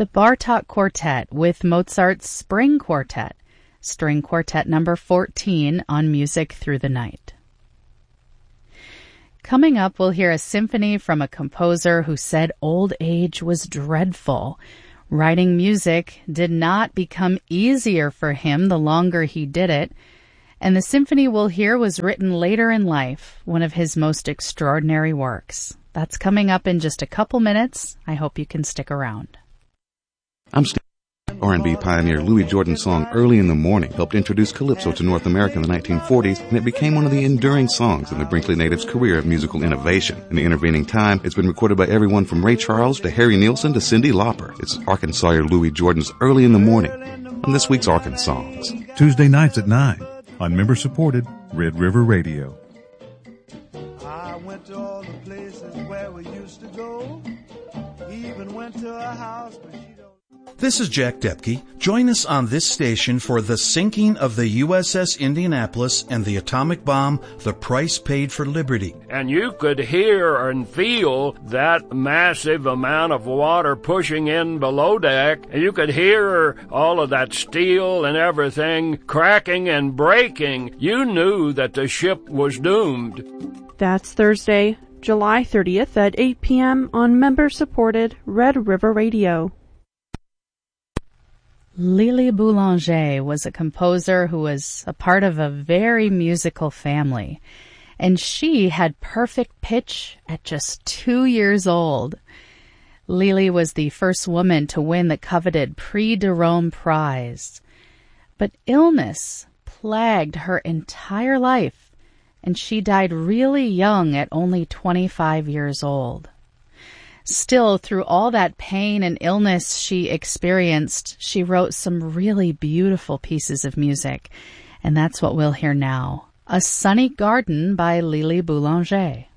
the Bartók Quartet with Mozart's Spring Quartet, String Quartet number 14 on Music Through the Night. Coming up, we'll hear a symphony from a composer who said old age was dreadful. Writing music did not become easier for him the longer he did it, and the symphony we'll hear was written later in life, one of his most extraordinary works. That's coming up in just a couple minutes. I hope you can stick around. I'm Steve. R&B pioneer Louis Jordan's song Early in the Morning helped introduce calypso to North America in the 1940s, and it became one of the enduring songs in the Brinkley natives' career of musical innovation. In the intervening time, it's been recorded by everyone from Ray Charles to Harry Nilsson to Cyndi Lauper. It's Arkansawyer Louis Jordan's Early in the Morning on this week's Arkansongs. Tuesday nights at 9 on member-supported Red River Radio. I went to all the places where we used to go, even went to a house, but she don't. This is Jack Depke. Join us on this station for the sinking of the USS Indianapolis and the atomic bomb, The Price Paid for Liberty. And you could hear and feel that massive amount of water pushing in below deck. And you could hear all of that steel and everything cracking and breaking. You knew that the ship was doomed. That's Thursday, July 30th at 8 p.m. on member-supported Red River Radio. Lily Boulanger was a composer who was a part of a very musical family, and she had perfect pitch at just 2 years old. Lily was the first woman to win the coveted Prix de Rome prize, but illness plagued her entire life, and she died really young at only 25 years old. Still, through all that pain and illness she experienced, she wrote some really beautiful pieces of music, and that's what we'll hear now. A Sunny Garden by Lily Boulanger.